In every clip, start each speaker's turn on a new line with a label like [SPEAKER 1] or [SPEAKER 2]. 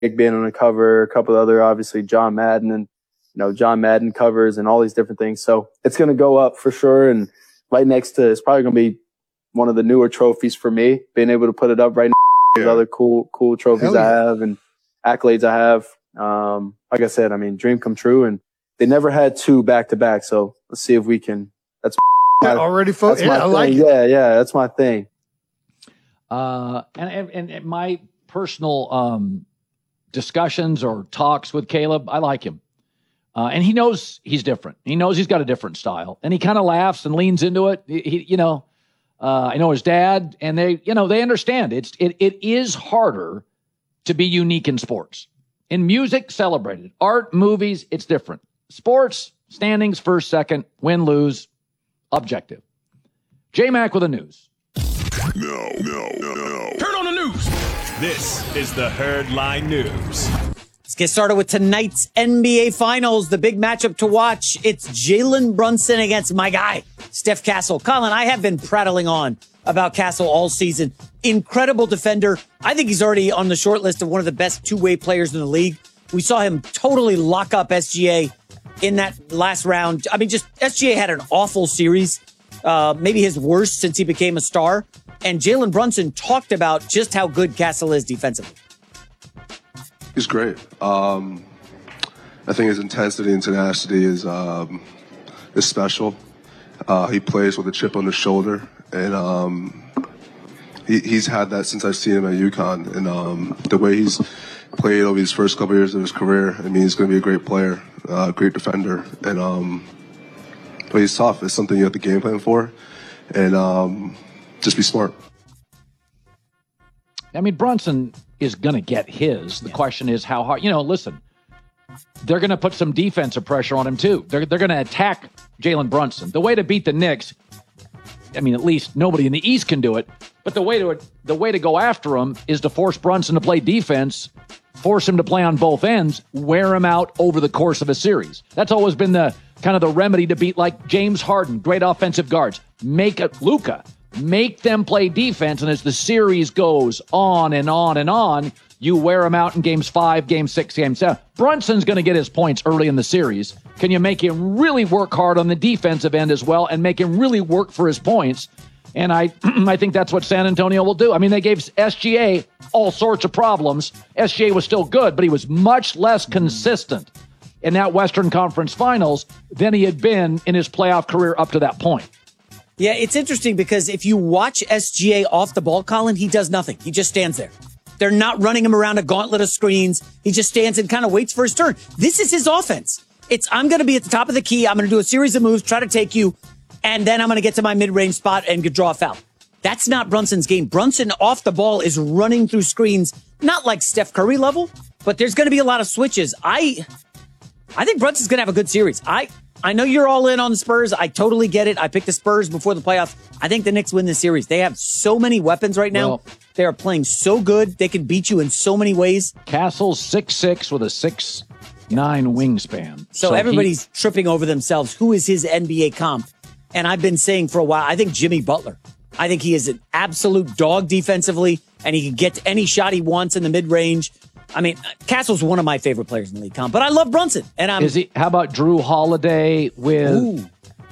[SPEAKER 1] being on the cover, a couple of other, obviously John Madden and, John Madden covers and all these different things. So it's going to go up for sure. And right next to, it's probably going to be one of the newer trophies for me, being able to put it up right next to other cool trophies I have and accolades I have. Like I said, dream come true. And they never had 2 back-to-back. So let's see if we can. That's
[SPEAKER 2] already focused. Yeah, I like it.
[SPEAKER 1] Yeah, that's my thing.
[SPEAKER 3] And my personal discussions or talks with Caleb, I like him. And he knows he's different. He knows he's got a different style. And he kind of laughs and leans into it. I know his dad, and they understand. It is harder to be unique in sports. In music, celebrated. Art, movies, it's different. Sports, standings, first, second, win, lose, objective. J-Mac with the news.
[SPEAKER 4] No. Turn on the news. This is the Herdline News.
[SPEAKER 5] Let's get started with tonight's NBA Finals. The big matchup to watch. It's Jalen Brunson against my guy, Steph Castle. Colin, I have been prattling on about Castle all season. Incredible defender. I think he's already on the short list of one of the best two-way players in the league. We saw him totally lock up SGA in that last round. SGA had an awful series, maybe his worst since he became a star. And Jalen Brunson talked about just how good Castle is defensively.
[SPEAKER 6] He's great. I think his intensity and tenacity is special. He plays with a chip on his shoulder, and he's had that since I've seen him at UConn. And the way he's played over these first couple of years of his career, he's going to be a great player, great defender, and but he's tough. It's something you have to game plan for, and just be smart.
[SPEAKER 3] Brunson is going to get his. The question is how hard. Listen, they're going to put some defensive pressure on him too. They're going to attack Jalen Brunson. The way to beat the Knicks, at least nobody in the East can do it. But the way to go after him is to force Brunson to play defense, force him to play on both ends, wear him out over the course of a series. That's always been the kind of the remedy to beat like James Harden, great offensive guards. Luka. Make them play defense, and as the series goes on and on and on, you wear them out in games 5, game 6, game 7. Brunson's going to get his points early in the series. Can you make him really work hard on the defensive end as well and make him really work for his points? And I think that's what San Antonio will do. They gave SGA all sorts of problems. SGA was still good, but he was much less consistent in that Western Conference Finals than he had been in his playoff career up to that point.
[SPEAKER 5] Yeah, it's interesting because if you watch SGA off the ball, Colin, he does nothing. He just stands there. They're not running him around a gauntlet of screens. He just stands and kind of waits for his turn. This is his offense. I'm going to be at the top of the key. I'm going to do a series of moves, try to take you, and then I'm going to get to my mid-range spot and draw a foul. That's not Brunson's game. Brunson off the ball is running through screens, not like Steph Curry level, but there's going to be a lot of switches. I think Brunson's going to have a good series. I know you're all in on the Spurs. I totally get it. I picked the Spurs before the playoffs. I think the Knicks win this series. They have so many weapons right now. Well, they are playing so good. They can beat you in so many ways.
[SPEAKER 3] Castle's 6'6" with a 6'9" wingspan.
[SPEAKER 5] So everybody's tripping over themselves. Who is his NBA comp? And I've been saying for a while, I think Jimmy Butler. I think he is an absolute dog defensively, and he can get to any shot he wants in the mid-range. Castle's one of my favorite players in the league, but I love Brunson. And
[SPEAKER 3] how about Drew Holiday with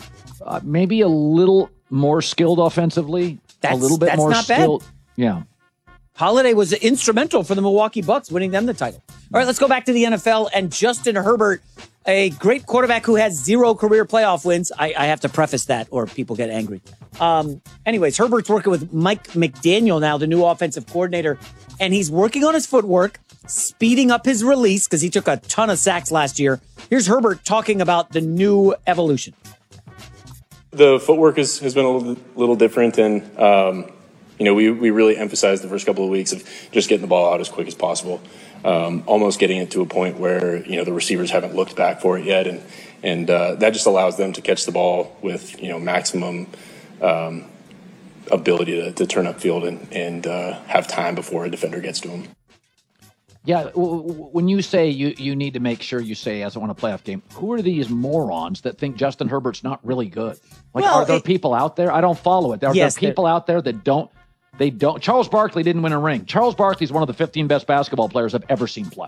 [SPEAKER 3] maybe a little more skilled offensively? A little bit more skilled. Bad. Yeah.
[SPEAKER 5] Holiday was instrumental for the Milwaukee Bucks, winning them the title. All right, let's go back to the NFL and Justin Herbert, a great quarterback who has 0 career playoff wins. I have to preface that or people get angry. Anyways, Herbert's working with Mike McDaniel now, the new offensive coordinator, and he's working on his footwork, speeding up his release because he took a ton of sacks last year. Here's Herbert talking about the new evolution.
[SPEAKER 7] The footwork has been a little different, and we really emphasized the first couple of weeks of just getting the ball out as quick as possible, almost getting it to a point where the receivers haven't looked back for it yet, and that just allows them to catch the ball with maximum ability to turn upfield and have time before a defender gets to them.
[SPEAKER 3] Yeah, when you say you need to make sure you say as I want a playoff game, who are these morons that think Justin Herbert's not really good? Are there people out there? I don't follow it. Are there people out there that don't? They don't. Charles Barkley didn't win a ring. Charles Barkley is one of the 15 best basketball players I've ever seen play.